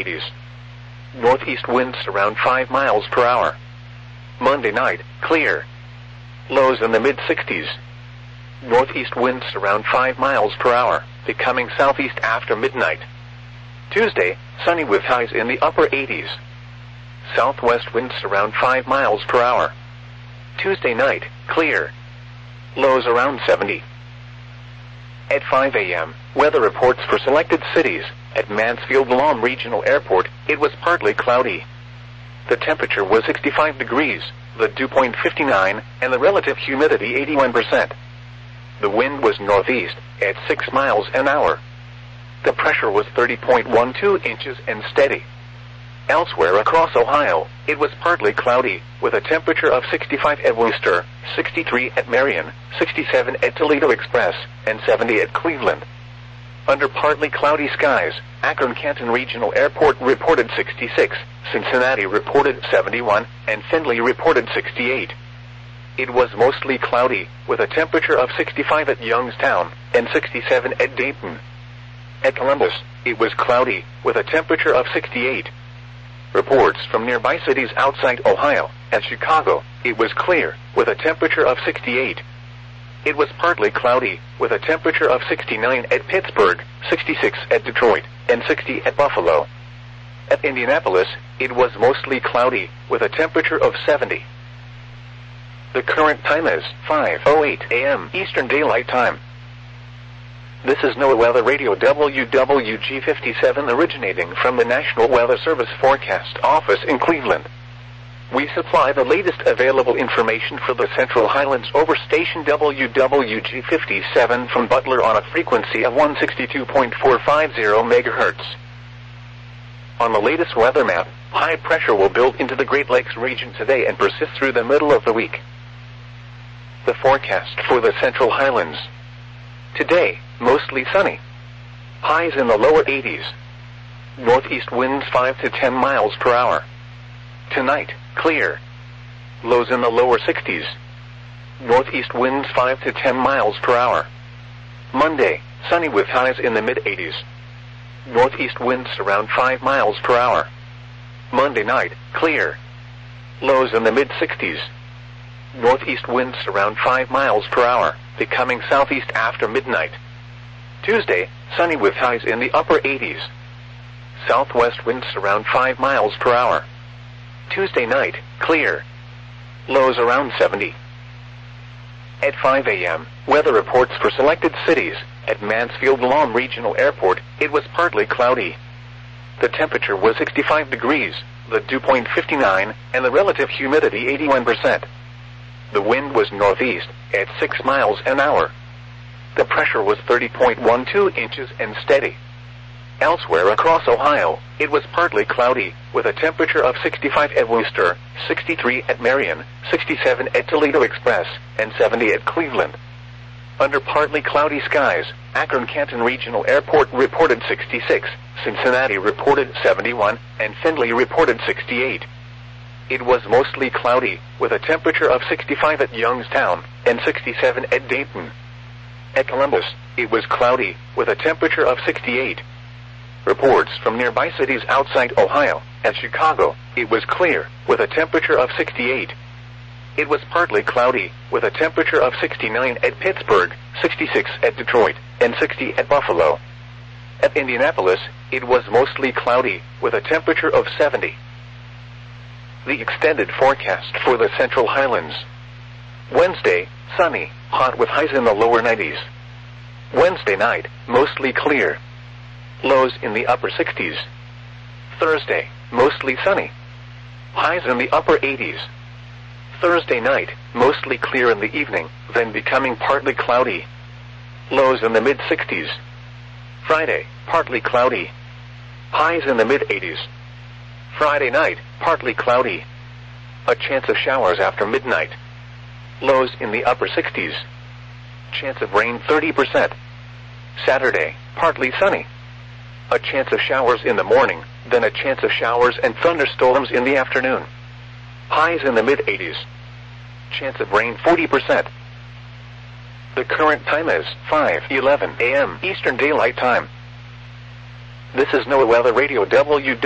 mid-80s. Northeast winds around 5 miles per hour. Monday night, clear. Lows in the mid-60s. Northeast winds around 5 miles per hour, becoming southeast after midnight. Tuesday, sunny with highs in the upper 80s. Southwest winds around 5 miles per hour. Tuesday night, clear. Lows around 70. At 5 a.m., weather reports for selected cities. At Mansfield-Lom Regional Airport, it was partly cloudy. The temperature was 65 degrees, the dew point 59, and the relative humidity 81%. The wind was northeast, at 6 miles an hour. The pressure was 30.12 inches and steady. Elsewhere across Ohio, it was partly cloudy, with a temperature of 65 at Wooster, 63 at Marion, 67 at Toledo Express, and 70 at Cleveland. Under partly cloudy skies, Akron-Canton Regional Airport reported 66, Cincinnati reported 71, and Findlay reported 68. It was mostly cloudy, with a temperature of 65 at Youngstown, and 67 at Dayton. At Columbus, it was cloudy, with a temperature of 68. Reports from nearby cities outside Ohio. At Chicago, it was clear, with a temperature of 68. It was partly cloudy, with a temperature of 69 at Pittsburgh, 66 at Detroit, and 60 at Buffalo. At Indianapolis, it was mostly cloudy, with a temperature of 70. The current time is 5:08 a.m. Eastern Daylight Time. This is NOAA Weather Radio WWG57 originating from the National Weather Service Forecast Office in Cleveland. We supply the latest available information for the Central Highlands over station WWG57 from Butler on a frequency of 162.450 MHz. On the latest weather map, high pressure will build into the Great Lakes region today and persist through the middle of the week. The forecast for the Central Highlands. Today, mostly sunny. Highs in the lower 80s. Northeast winds 5 to 10 miles per hour. Tonight, clear. Lows in the lower 60s. Northeast winds 5 to 10 miles per hour. Monday, sunny with highs in the mid-80s. Northeast winds around 5 miles per hour. Monday night, clear. Lows in the mid-60s. Northeast winds around 5 miles per hour, becoming southeast after midnight. Tuesday, sunny with highs in the upper 80s. Southwest winds around 5 miles per hour. Tuesday night, clear. Lows around 70. At 5 a.m., weather reports for selected cities. At Mansfield-Lom Regional Airport, it was partly cloudy. The temperature was 65 degrees, the dew point 59, and the relative humidity 81%. The wind was northeast, at 6 miles an hour. The pressure was 30.12 inches and steady. Elsewhere across Ohio, it was partly cloudy, with a temperature of 65 at Wooster, 63 at Marion, 67 at Toledo Express, and 70 at Cleveland. Under partly cloudy skies, Akron-Canton Regional Airport reported 66, Cincinnati reported 71, and Findlay reported 68. It was mostly cloudy, with a temperature of 65 at Youngstown, and 67 at Dayton. At Columbus, it was cloudy, with a temperature of 68. Reports from nearby cities outside Ohio. At Chicago, it was clear, with a temperature of 68. It was partly cloudy, with a temperature of 69 at Pittsburgh, 66 at Detroit, and 60 at Buffalo. At Indianapolis, it was mostly cloudy, with a temperature of 70. The extended forecast for the Central Highlands. Wednesday, sunny, hot with highs in the lower 90s. Wednesday night, mostly clear. Lows in the upper 60s. Thursday, mostly sunny. Highs in the upper 80s. Thursday night, mostly clear in the evening, then becoming partly cloudy. Lows in the mid-60s. Friday, partly cloudy. Highs in the mid-80s. Friday night, partly cloudy. A chance of showers after midnight. Lows in the upper 60s. Chance of rain 30%. Saturday, partly sunny. A chance of showers in the morning, then a chance of showers and thunderstorms in the afternoon. Highs in the mid-80s. Chance of rain 40%. The current time is 5:11 a.m. Eastern Daylight Time. This is NOAA Weather Radio WW.